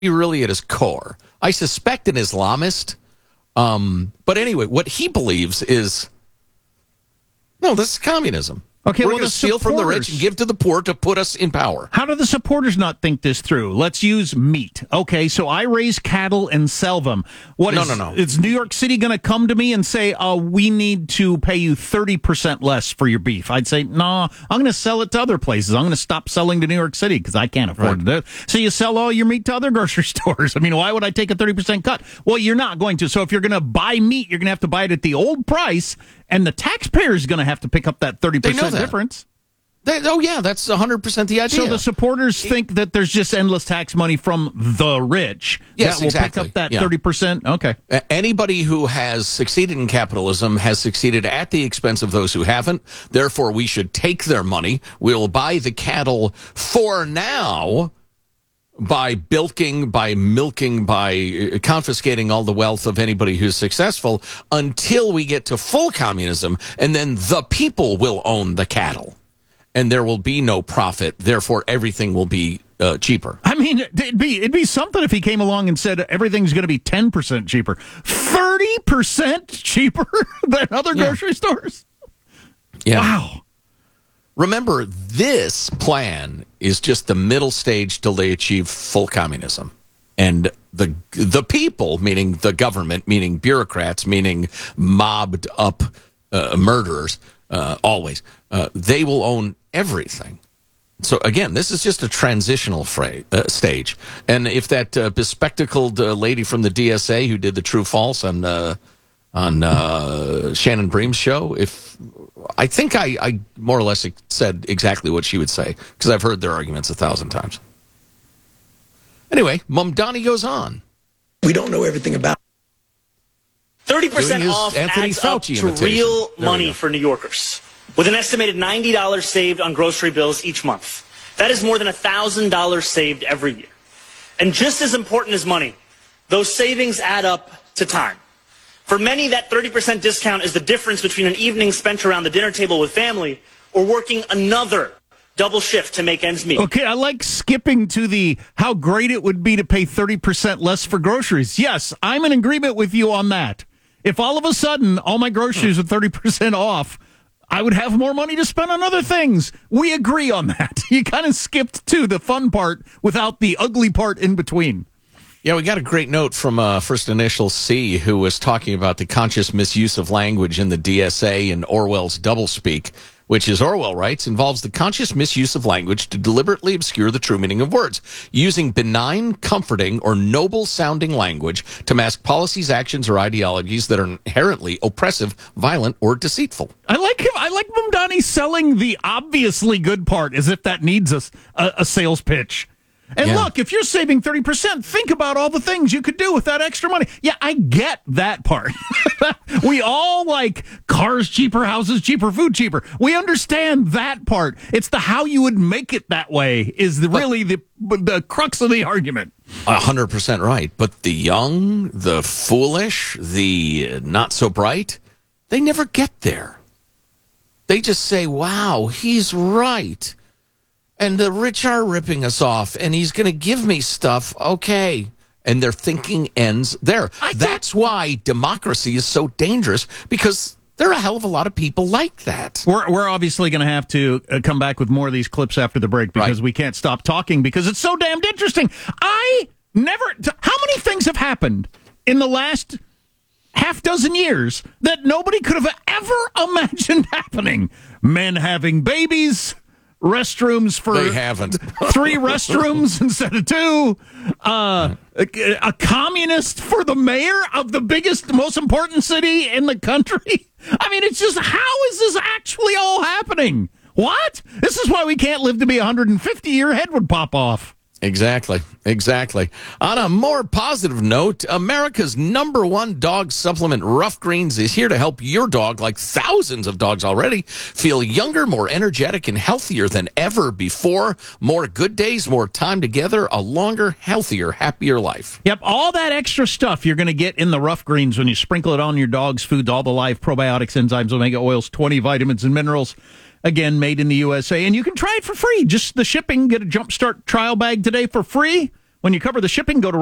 really at his core. I suspect an Islamist. But anyway, what he believes is, no, this is communism. Okay, we're going to steal from the rich and give to the poor to put us in power. How do the supporters not think this through? Let's use meat. Okay, so I raise cattle and sell them. No. Is New York City going to come to me and say, we need to pay you 30% less for your beef? I'd say, no, I'm going to sell it to other places. I'm going to stop selling to New York City because I can't afford to do it. So you sell all your meat to other grocery stores. I mean, why would I take a 30% cut? Well, you're not going to. So if you're going to buy meat, you're going to have to buy it at the old price, and the taxpayer is going to have to pick up that 30% difference. That's 100% the idea. So the supporters think that there's just endless tax money from the rich that will pick up that 30%? Okay. Anybody who has succeeded in capitalism has succeeded at the expense of those who haven't. Therefore, we should take their money. We'll buy the cattle for now by bilking, by milking, by confiscating all the wealth of anybody who's successful until we get to full communism, and then the people will own the cattle. And there will be no profit. Therefore, everything will be cheaper. I mean, it'd be something if he came along and said everything's going to be 10% cheaper. 30% cheaper than other grocery stores? Yeah. Wow. Remember, this plan is just the middle stage till they achieve full communism. And the people, meaning the government, meaning bureaucrats, meaning mobbed up murderers, always, they will own everything. So again, this is just a transitional stage. And if that bespectacled lady from the DSA who did the True False on Shannon Bream's show, I think I more or less said exactly what she would say, because I've heard their arguments 1,000 times. Anyway, Mamdani goes on. We don't know everything about 30% off Anthony adds Fauci up to imitation. real money for New Yorkers, with an estimated $90 saved on grocery bills each month. That is more than $1,000 saved every year. And just as important as money, those savings add up to time. For many, that 30% discount is the difference between an evening spent around the dinner table with family or working another double shift to make ends meet. Okay, I like skipping to the how great it would be to pay 30% less for groceries. Yes, I'm in agreement with you on that. If all of a sudden all my groceries are 30% off, I would have more money to spend on other things. We agree on that. You kind of skipped to the fun part without the ugly part in between. Yeah, we got a great note from First Initial C, who was talking about the conscious misuse of language in the DSA and Orwell's doublespeak, which, as Orwell writes, involves the conscious misuse of language to deliberately obscure the true meaning of words, using benign, comforting, or noble-sounding language to mask policies, actions, or ideologies that are inherently oppressive, violent, or deceitful. I like him. I like Mamdani selling the obviously good part as if that needs a sales pitch. And look, if you're saving 30%, think about all the things you could do with that extra money. Yeah, I get that part. We all like cars cheaper, houses cheaper, food cheaper. We understand that part. It's the how you would make it that way is really the crux of the argument. 100% right. But the young, the foolish, the not so bright, they never get there. They just say, wow, he's right. And the rich are ripping us off, and he's going to give me stuff. Okay. And their thinking ends there. That's why democracy is so dangerous, because there are a hell of a lot of people like that. We're obviously going to have to come back with more of these clips after the break, because we can't stop talking because it's so damned interesting. How many things have happened in the last half dozen years that nobody could have ever imagined happening? Men having babies. Restrooms for they haven't 3 restrooms instead of 2. A communist for the mayor of the biggest, most important city in the country. I mean, it's just, how is this actually all happening? What? This is why we can't live to be 150. Your head would pop off. Exactly. On a more positive note, America's #1 dog supplement, Rough Greens, is here to help your dog, like thousands of dogs already, feel younger, more energetic, and healthier than ever before. More good days, more time together, a longer, healthier, happier life. Yep, all that extra stuff you're going to get in the Rough Greens when you sprinkle it on your dog's foods, all the live probiotics, enzymes, omega oils, 20 vitamins and minerals. Again, made in the USA. And you can try it for free. Just the shipping. Get a Jumpstart trial bag today for free When you cover the shipping, go to